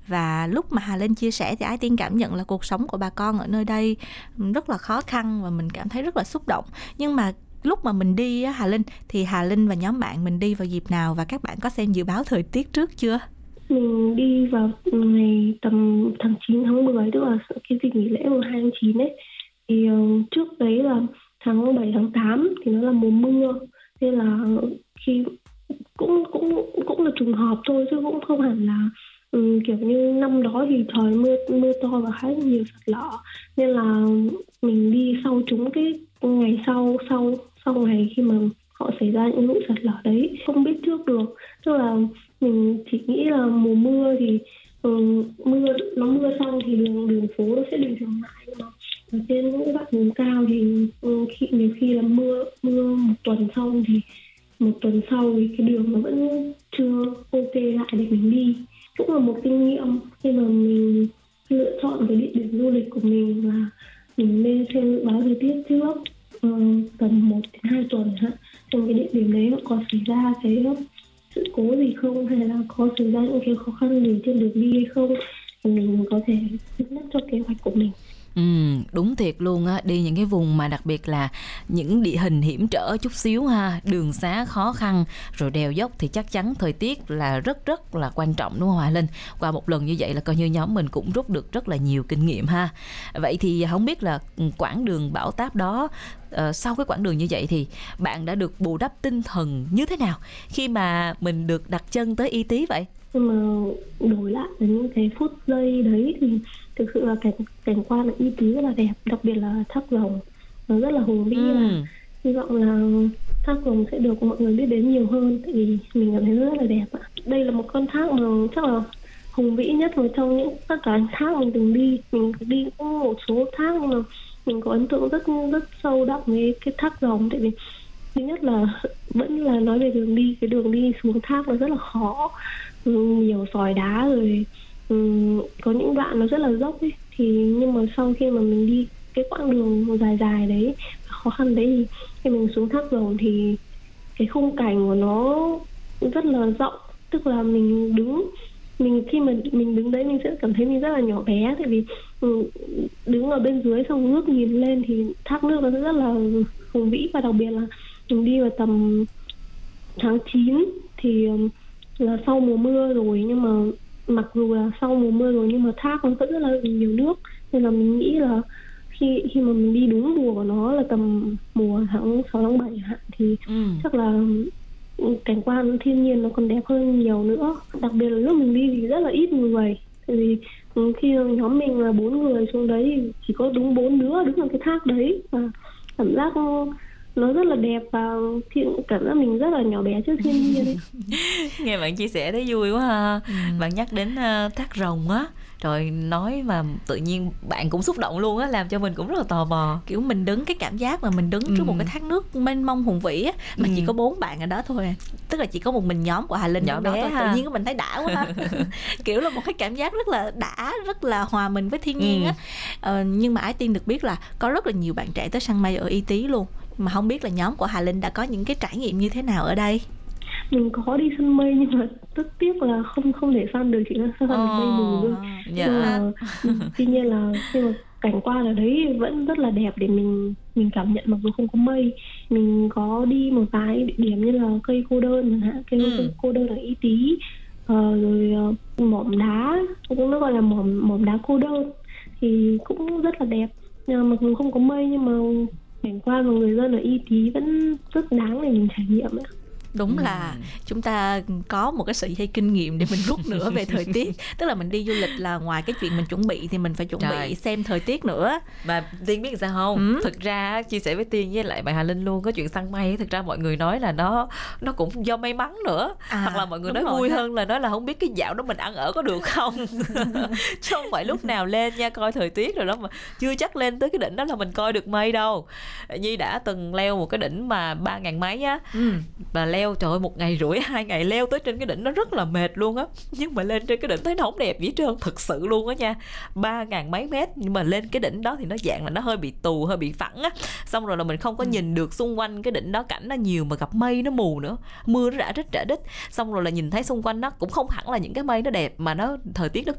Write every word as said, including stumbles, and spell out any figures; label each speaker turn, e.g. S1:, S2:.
S1: Và lúc mà Hà Linh chia sẻ thì Ái Tiên cảm nhận là cuộc sống của bà con ở nơi đây rất là khó khăn và mình cảm thấy rất là xúc động. Nhưng mà lúc mà mình đi á Hà Linh, thì Hà Linh và nhóm bạn mình đi vào dịp nào và các bạn có xem dự báo thời tiết trước chưa?
S2: Mình đi vào ngày tầm tháng chín, tháng mười, tức là cái dịp nghỉ lễ mùng hai tháng chín ấy. Thì uh, trước đấy là tháng bảy, tháng tám thì nó là mùa mưa. Nên là khi cũng cũng cũng là trùng hợp thôi chứ cũng không hẳn là um, kiểu như năm đó thì trời mưa mưa to và khá nhiều sạt lở. Nên là mình đi sau chúng cái ngày sau sau sau ngày khi mà họ xảy ra những vụ sạt lở đấy, không biết trước được. Tức là mình chỉ nghĩ là mùa mưa thì um, mưa nó mưa xong thì đường đường phố nó sẽ bình thường lại, nhưng mà ở trên những đoạn vùng cao thì um, khi nhiều khi là mưa mưa một tuần sau thì một tuần sau thì cái đường nó vẫn chưa ok lại để mình đi. Cũng là một kinh nghiệm khi mà mình lựa chọn cái địa điểm du lịch của mình là mình nên xem dự báo thời tiết trước uh, tầm một đến hai tuần ha, trong cái địa điểm đấy có xảy ra cái sự cố gì không, hay là có xảy ra những cái khó khăn gì trên đường đi hay không, thì mình có thể cân nhắc cho kế hoạch của mình.
S3: Ừ, đúng thiệt luôn á, đi những cái vùng mà đặc biệt là những địa hình hiểm trở chút xíu ha, đường xá khó khăn, rồi đèo dốc thì chắc chắn thời tiết là rất rất là quan trọng, đúng không Hà Linh? Qua một lần như vậy là coi như nhóm mình cũng rút được rất là nhiều kinh nghiệm ha. Vậy thì không biết là quãng đường bão táp đó, uh, sau cái quãng đường như vậy thì bạn đã được bù đắp tinh thần như thế nào khi mà mình được đặt chân tới Y Tý vậy?
S2: Nhưng mà đổi lại với những cái phút giây đấy thì thực sự là cảnh cảnh quan ở Y Tý rất là đẹp, đặc biệt là thác rồng, nó rất là hùng vĩ. Ừ. Và hy vọng là thác rồng sẽ được mọi người biết đến nhiều hơn, tại vì mình cảm thấy rất là đẹp ạ. Đây là một con thác mà chắc là hùng vĩ nhất một trong những tất cả thác mình từng đi. Mình đi cũng một số thác nhưng mà mình có ấn tượng rất rất sâu đậm với cái thác rồng, tại vì thứ nhất là vẫn là nói về đường đi, cái đường đi xuống thác nó rất là khó, nhiều sỏi đá, rồi um, có những đoạn nó rất là dốc ấy. Thì nhưng mà sau khi mà mình đi cái quãng đường dài dài đấy, khó khăn đấy, thì khi mình xuống thác rồng thì cái khung cảnh của nó rất là rộng. Tức là mình đứng mình khi mà mình đứng đấy mình sẽ cảm thấy mình rất là nhỏ bé, tại vì um, đứng ở bên dưới xong ngước nhìn lên thì thác nước nó rất là hùng vĩ. Và đặc biệt là mình đi vào tầm tháng chín thì um, là sau mùa mưa rồi, nhưng mà mặc dù là sau mùa mưa rồi nhưng mà thác nó vẫn rất là nhiều nước. Nên là mình nghĩ là khi khi mà mình đi đúng mùa của nó là tầm mùa tháng sáu, tháng bảy hạn thì ừ. chắc là cảnh quan thiên nhiên nó còn đẹp hơn nhiều nữa. Đặc biệt là lúc mình đi thì rất là ít người, tại vì khi nhóm mình là bốn người xuống đấy thì chỉ có đúng bốn đứa đứng ở cái thác đấy, và cảm giác nó rất là đẹp và cảm giác mình rất là nhỏ bé trước thiên nhiên ấy.
S3: Nghe bạn chia sẻ thấy vui quá ha. Ừ. Bạn nhắc đến uh, thác rồng á, rồi nói mà tự nhiên bạn cũng xúc động luôn á, làm cho mình cũng rất là tò mò.
S1: Kiểu mình đứng cái cảm giác mà mình đứng ừ. trước một cái thác nước mênh mông hùng vĩ á, mà ừ. chỉ có bốn bạn ở đó thôi à. Tức là chỉ có một mình nhóm của Hà Linh
S3: nhỏ bé
S1: thôi. Tự nhiên mình thấy đã quá ha. Kiểu là một cái cảm giác rất là đã, rất là hòa mình với thiên nhiên ừ. á. Ờ, nhưng mà Ái Tiên được biết là có rất là nhiều bạn trẻ tới săn mây ở Y Tý luôn. Mà không biết là nhóm của Hà Linh đã có những cái trải nghiệm như thế nào ở đây?
S2: Mình có đi săn mây nhưng mà rất tiếc là không không thể săn được, chỉ là săn được mây mù thôi.
S3: Dạ.
S2: Nhưng mà tuy nhiên là khi mà cảnh quan ở đấy vẫn rất là đẹp để mình mình cảm nhận, mặc dù không có mây. Mình có đi một vài địa điểm như là cây cô đơn chẳng hạn, cây ừ. cô đơn ở Y Tý, ờ, rồi uh, mỏm đá, cũng nó gọi là mỏm mỏm đá cô đơn thì cũng rất là đẹp. Nhưng mà mặc dù không có mây nhưng mà cảnh quan và người dân ở Y Tý vẫn rất đáng để mình trải nghiệm ấy.
S1: Đúng ừ. là chúng ta có một cái sự hay kinh nghiệm để mình rút nữa về thời tiết. Tức là mình đi du lịch là ngoài cái chuyện mình chuẩn bị thì mình phải chuẩn Trời. bị xem thời tiết nữa.
S3: Mà Tiên biết sao không? Ừ. Thực ra chia sẻ với Tiên với lại bạn Hà Linh luôn, cái chuyện săn mây thực ra mọi người nói là nó nó cũng do may mắn nữa. À, hoặc là mọi người nói vui đó. hơn là nói là không biết cái dạo đó mình ăn ở có được không. Chứ không phải lúc nào lên nha coi thời tiết rồi đó, mà chưa chắc lên tới cái đỉnh đó là mình coi được mây đâu. Nhi đã từng leo một cái đỉnh mà ba ngàn mấy á, ừ. và leo trời ơi một ngày rưỡi hai ngày leo tới trên cái đỉnh nó rất là mệt luôn á, nhưng mà lên trên cái đỉnh thấy nó không đẹp gì hết trơn, thực sự luôn á nha. Ba ngàn mấy mét nhưng mà lên cái đỉnh đó thì nó dạng là nó hơi bị tù, hơi bị phẳng á, xong rồi là mình không có ừ. nhìn được xung quanh cái đỉnh đó, cảnh nó nhiều mà gặp mây nó mù nữa, mưa nó rã rít rã rít, xong rồi là nhìn thấy xung quanh nó cũng không hẳn là những cái mây nó đẹp mà nó thời tiết nó